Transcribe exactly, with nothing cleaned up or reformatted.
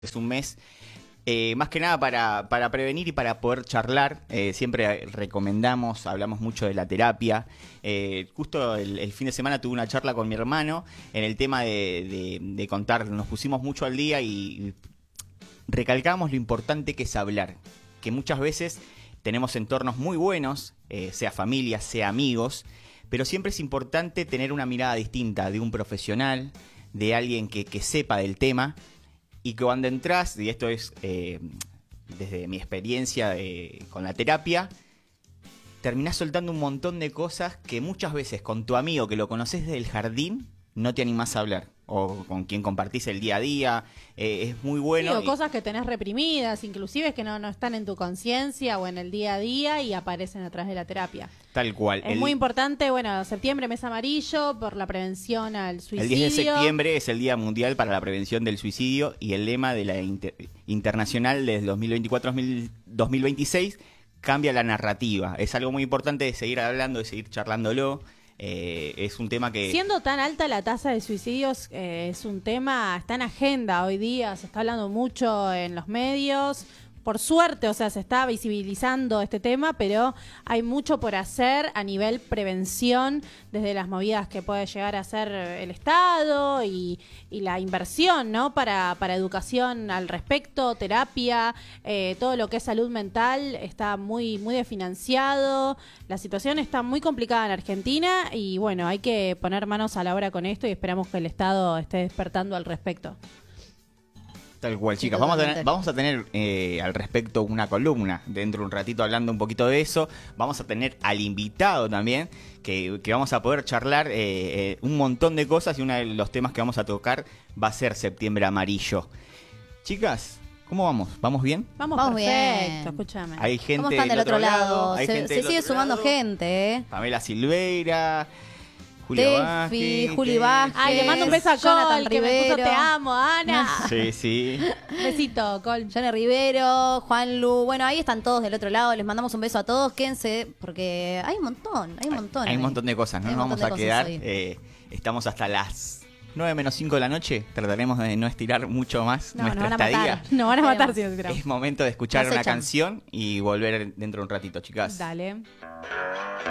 Es un mes eh, más que nada para, para prevenir y para poder charlar. Eh, siempre recomendamos, hablamos mucho de la terapia. Eh, justo el, el fin de semana tuve una charla con mi hermano en el tema de, de, de contar. Nos pusimos mucho al día y recalcamos lo importante que es hablar. Que muchas veces tenemos entornos muy buenos, eh, sea familia, sea amigos, pero siempre es importante tener una mirada distinta de un profesional, de alguien que, que sepa del tema. Y que cuando entras, y esto es eh, desde mi experiencia eh, con la terapia, terminás soltando un montón de cosas que muchas veces con tu amigo que lo conoces desde el jardín no te animás a hablar. O con quien compartís el día a día. Eh, es muy bueno. Sí, o y... cosas que tenés reprimidas, inclusive que no, no están en tu conciencia o en el día a día y aparecen a través de la terapia. Tal cual. Es el... muy importante, bueno, septiembre, mes amarillo, por la prevención al suicidio. El diez de septiembre es el Día Mundial para la Prevención del Suicidio y el lema de la inter... internacional desde dos mil veinticuatro a dos mil veintiséis cambia la narrativa. Es algo muy importante de seguir hablando, de seguir charlándolo. Eh, es un tema que... Siendo tan alta la tasa de suicidios, eh, es un tema, está en agenda hoy día, se está hablando mucho en los medios. Por suerte, o sea, se está visibilizando este tema, pero hay mucho por hacer a nivel prevención, desde las movidas que puede llegar a hacer el Estado y, y la inversión, ¿no? Para, para educación al respecto, terapia, eh, todo lo que es salud mental está muy, muy desfinanciado. La situación está muy complicada en Argentina y, bueno, hay que poner manos a la obra con esto y esperamos que el Estado esté despertando al respecto. Tal cual, Sí, chicas. Vamos a tener, vamos a tener eh, al respecto una columna dentro de un ratito hablando un poquito de eso. Vamos a tener al invitado también, que, que vamos a poder charlar eh, eh, un montón de cosas y uno de los temas que vamos a tocar va a ser Septiembre Amarillo. Chicas, ¿cómo vamos? ¿Vamos bien? Vamos, Vamos perfecto, bien. escúchame. Hay gente ¿Cómo están del otro lado? hay Se, gente se del sigue otro sumando lado. gente, ¿eh? Pamela Silveira, Julia Tefi, Vázquez, Juli que- Vázquez. Ay, le mando un beso a Jonathan Col, que me puso Rivero. te amo, Ana. Sí, sí. Besito, Col. Johnny Rivero, Juan Lu. Bueno, ahí están todos del otro lado. Les mandamos un beso a todos. Quédense, porque hay un montón, hay un montón. Hay un ahí. montón de cosas, no Hay nos un vamos montón a de quedar. cosas hoy. eh, estamos hasta las nueve menos cinco de la noche. Trataremos de no estirar mucho más No, nos nuestra van a estadía. matar. Nos van a matar si Esperemos. nos tiramos. Es momento de escuchar Nos una echan. canción y volver dentro de un ratito, chicas. Dale.